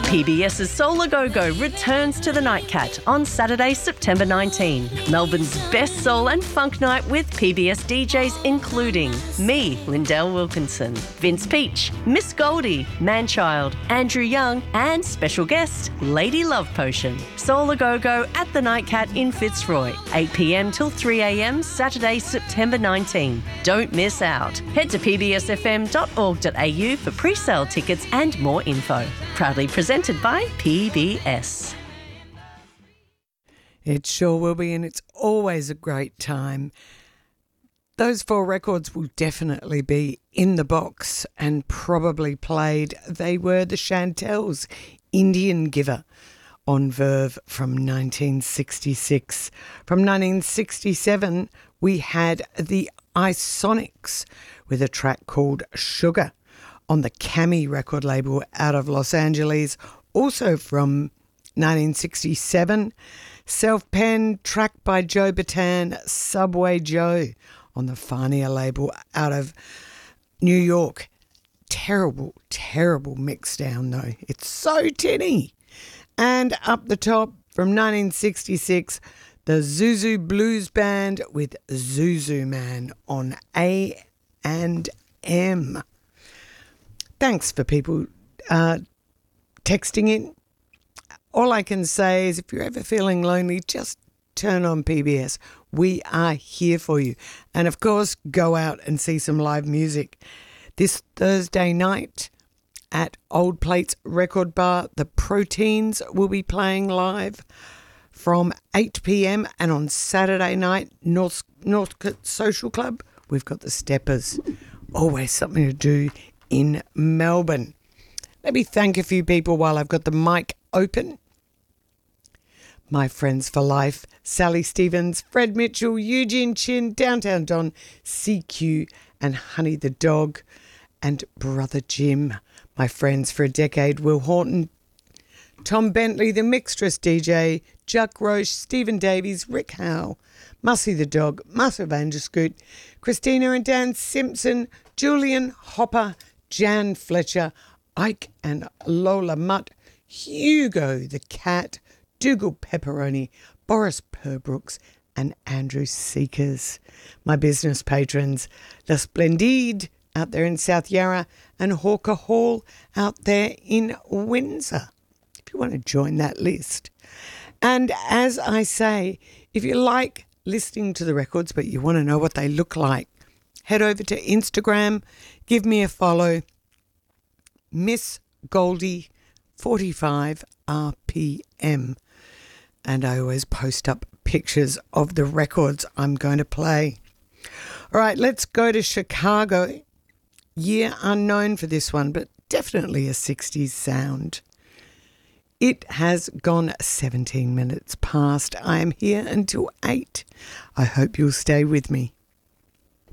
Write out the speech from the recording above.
PBS's Soul A Go-Go returns to the Nightcat on Saturday, September 19. Melbourne's best soul and funk night with PBS DJs including me, Lindell Wilkinson, Vince Peach, Miss Goldie, Manchild, Andrew Young and special guest, Lady Love Potion. Soul A Go-Go at the Nightcat in Fitzroy, 8 p.m. till 3 a.m. Saturday, September 19. Don't miss out. Head to pbsfm.org.au for pre-sale tickets and more info. Proudly presented by PBS. It sure will be, and it's always a great time. Those 4 records will definitely be in the box and probably played. They were the Chantels, Indian Giver, on Verve from 1966. From 1967, we had the Isonics with a track called Sugar on the Cami record label out of Los Angeles. Also from 1967, self-penned track by Joe Bataan, Subway Joe, on the Fania label out of New York. Terrible, terrible mix down though. It's so tinny. And up the top from 1966, the Zuzu Blues Band with Zuzu Man on A&M. Thanks for people texting in. All I can say is if you're ever feeling lonely, just turn on PBS. We are here for you. And of course, go out and see some live music. This Thursday night at Old Plates Record Bar, the Proteins will be playing live from 8 p.m. And on Saturday night, Northcote Social Club, we've got the Steppers. Always something to do in Melbourne. Let me thank a few people while I've got the mic open. My friends for life, Sally Stevens, Fred Mitchell, Eugene Chin, Downtown Don, CQ and Honey the Dog, and Brother Jim. My friends for a decade, Will Horton, Tom Bentley, the Mixtress DJ, Juck Roche, Stephen Davies, Rick Howe, Mussy the Dog, Mutter Vanderscoot, Christina and Dan Simpson, Julian Hopper, Jan Fletcher, Ike and Lola Mutt, Hugo the Cat, Dougal Pepperoni, Boris Perbrooks and Andrew Seekers. My business patrons, La Splendide out there in South Yarra and Hawker Hall out there in Windsor, if you want to join that list. And as I say, if you like listening to the records but you want to know what they look like, head over to Instagram, give me a follow, Miss Goldie 45 RPM. And I always post up pictures of the records I'm going to play. All right, let's go to Chicago. Year unknown for this one, but definitely a 60s sound. It has gone 17 minutes past. I am here until 8. I hope you'll stay with me.